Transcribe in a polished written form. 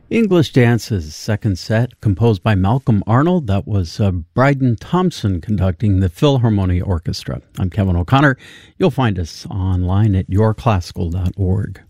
English Dance's second set, composed by Malcolm Arnold. That was Bryden Thompson conducting the Philharmonia Orchestra. I'm Kevin O'Connor. You'll find us online at yourclassical.org.